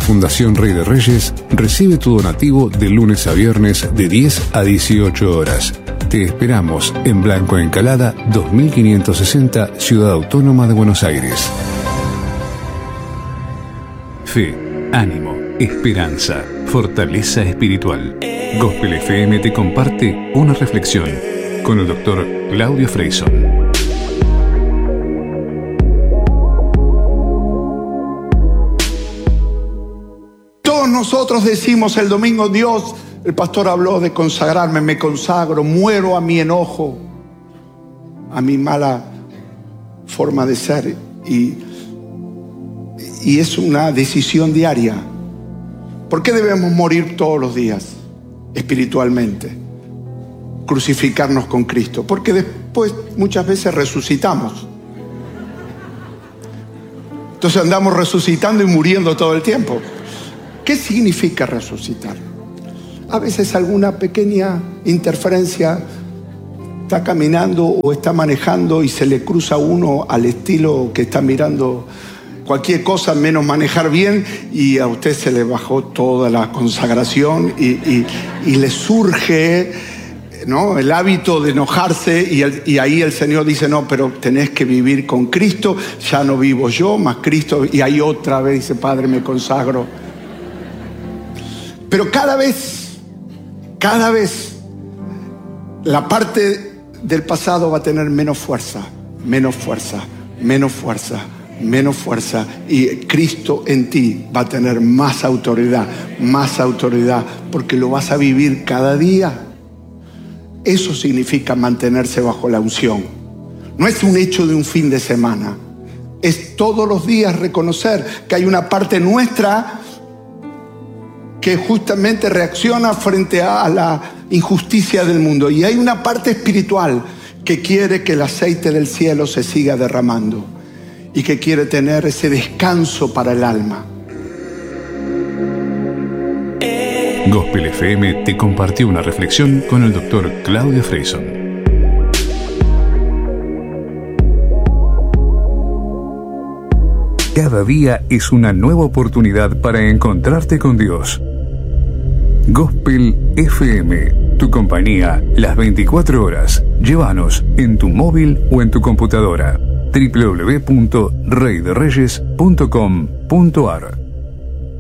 Fundación Rey de Reyes recibe tu donativo de lunes a viernes de 10 a 18 horas. Te esperamos en Blanco Encalada 2560, Ciudad Autónoma de Buenos Aires. Fe, ánimo, esperanza, fortaleza espiritual. Gospel FM te comparte una reflexión con el doctor Claudio Freyson. Todos nosotros decimos el domingo, Dios, el pastor habló de consagrarme, me consagro, muero a mi enojo, a mi mala forma de ser, y es una decisión diaria. ¿Por qué debemos morir todos los días espiritualmente? Crucificarnos con Cristo, porque después muchas veces resucitamos. Entonces andamos resucitando y muriendo todo el tiempo. ¿Qué significa resucitar? A veces alguna pequeña interferencia, está caminando o está manejando y se le cruza a uno al estilo que está mirando cualquier cosa menos manejar bien, y a usted se le bajó toda la consagración y le surge, ¿no?, el hábito de enojarse, y ahí el Señor dice, no, pero tenés que vivir con Cristo, ya no vivo yo, más Cristo, y ahí otra vez dice, Padre, me consagro. Pero cada vez la parte del pasado va a tener menos fuerza, y Cristo en ti va a tener más autoridad, porque lo vas a vivir cada día. Eso significa mantenerse bajo la unción. No es un hecho de un fin de semana, es todos los días reconocer que hay una parte nuestra que justamente reacciona frente a la injusticia del mundo, y hay una parte espiritual que quiere que el aceite del cielo se siga derramando y que quiere tener ese descanso para el alma. Gospel FM te compartió una reflexión con el doctor Claudio Freyson. Cada día es una nueva oportunidad para encontrarte con Dios. Gospel FM, tu compañía las 24 horas. Llévanos en tu móvil o en tu computadora. www.reydereyes.com.ar